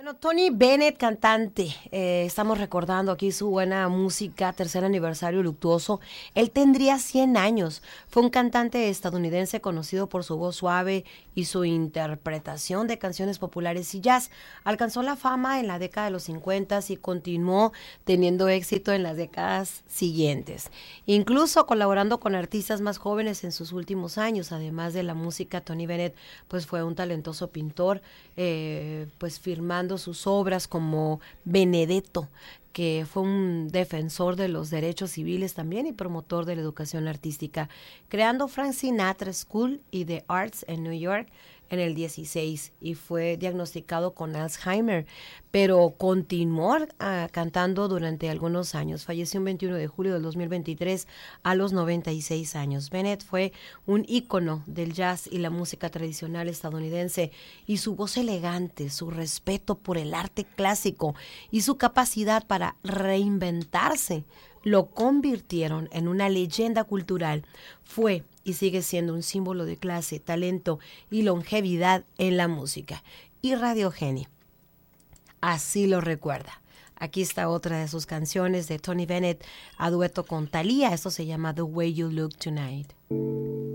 Bueno, Tony Bennett, cantante, estamos recordando aquí su buena música, tercer aniversario luctuoso. Él tendría 100 años. Fue un cantante estadounidense conocido por su voz suave y su interpretación de canciones populares y jazz. Alcanzó la fama en la década de los 50 y continuó teniendo éxito en las décadas siguientes, incluso colaborando con artistas más jóvenes en sus últimos años. Además de la música, Tony Bennett pues fue un talentoso pintor, pues firmando sus obras como Benedetto, que fue un defensor de los derechos civiles también y promotor de la educación artística, creando Frank Sinatra School y The Arts en New York en el 16 y fue diagnosticado con Alzheimer, pero continuó cantando durante algunos años. Falleció el 21 de julio del 2023 a los 96 años. Bennett fue un ícono del jazz y la música tradicional estadounidense, y su voz elegante, su respeto por el arte clásico y su capacidad para reinventarse lo convirtieron en una leyenda cultural. Fue y sigue siendo un símbolo de clase, talento y longevidad en la música. Y Radio Geni así lo recuerda. Aquí está otra de sus canciones de Tony Bennett a dueto con Thalía. Esto se llama The Way You Look Tonight.